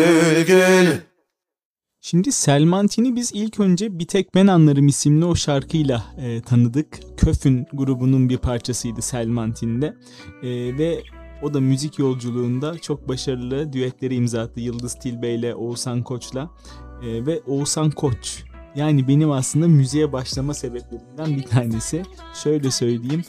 Şimdi Selmantin'i biz ilk önce Bir Tek Ben Anlarım isimli o şarkıyla tanıdık. Köfün grubunun bir parçasıydı Selmantin'de ve o da müzik yolculuğunda çok başarılı düetleri imza attı Yıldız Tilbe ile Oğuzhan Koç'la ve Oğuzhan Koç yani benim aslında müziğe başlama sebeplerimden bir tanesi. Şöyle söyleyeyim,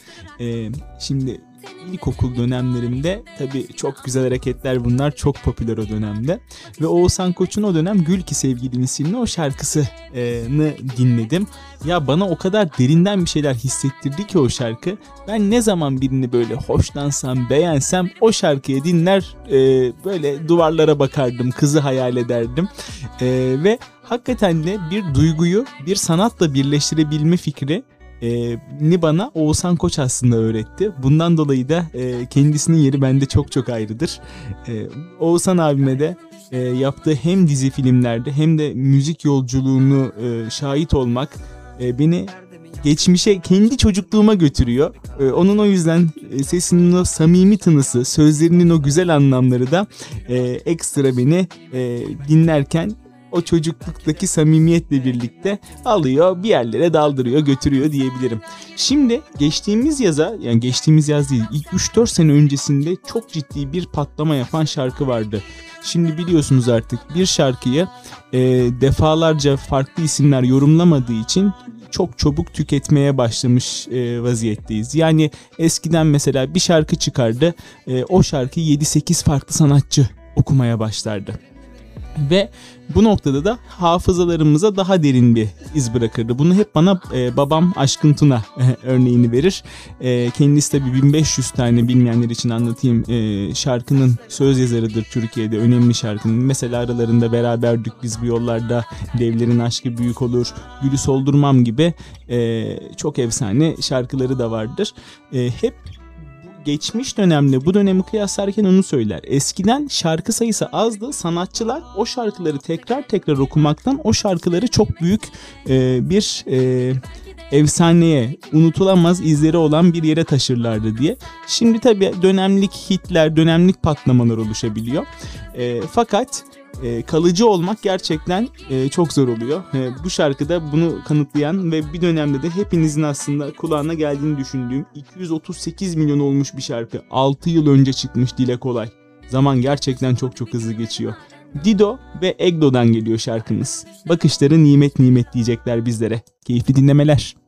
şimdi ilkokul dönemlerimde tabii çok güzel hareketler bunlar, çok popüler o dönemde. Ve Oğuzhan Koç'un o dönem Gül Ki Sevgilim isimli o şarkısını dinledim. Ya bana o kadar derinden bir şeyler hissettirdi ki o şarkı. Ben ne zaman birini böyle hoşlansam, beğensem o şarkıyı dinler böyle duvarlara bakardım, kızı hayal ederdim. Ve hakikaten de bir duyguyu bir sanatla birleştirebilme fikri ni bana Oğuzhan Koç aslında öğretti. Bundan dolayı da kendisinin yeri bende çok çok ayrıdır. Oğuzhan abime de yaptığı hem dizi filmlerde hem de müzik yolculuğunu şahit olmak beni geçmişe, kendi çocukluğuma götürüyor. Onun o yüzden sesinin o samimi tınısı, sözlerinin o güzel anlamları da ekstra beni dinlerken o çocukluktaki samimiyetle birlikte alıyor, bir yerlere daldırıyor, götürüyor diyebilirim. Şimdi geçtiğimiz yaza, yani geçtiğimiz yaz değil, ilk 3-4 sene öncesinde çok ciddi bir patlama yapan şarkı vardı. Şimdi biliyorsunuz artık bir şarkıyı defalarca farklı isimler yorumlamadığı için çok çabuk tüketmeye başlamış vaziyetteyiz. Yani eskiden mesela bir şarkı çıkardı, o şarkıyı 7-8 farklı sanatçı okumaya başlardı. Ve bu noktada da hafızalarımıza daha derin bir iz bırakırdı. Bunu hep bana babam Aşkın Tuna örneğini verir. Kendisi tabii 1500 tane, bilmeyenler için anlatayım, şarkının söz yazarıdır Türkiye'de, önemli şarkının. Mesela aralarında Beraberdik Biz Bu Yollarda, Devlerin Aşkı Büyük Olur, Gülü Soldurmam gibi çok efsane şarkıları da vardır. Hep geçmiş dönemle bu dönemi kıyaslarken onu söyler. Eskiden şarkı sayısı azdı. Sanatçılar o şarkıları tekrar okumaktan o şarkıları çok büyük bir efsaneye, unutulamaz izleri olan bir yere taşırlardı diye. Şimdi tabii dönemlik hitler, dönemlik patlamalar oluşabiliyor. Fakat kalıcı olmak gerçekten çok zor oluyor. Bu şarkıda bunu kanıtlayan ve bir dönemde de hepinizin aslında kulağına geldiğini düşündüğüm 238 milyon olmuş bir şarkı. 6 yıl önce çıkmış Dile Kolay. Zaman gerçekten çok çok hızlı geçiyor. Dido ve Egdo'dan geliyor şarkımız. Bakışları nimet nimet diyecekler bizlere. Keyifli dinlemeler.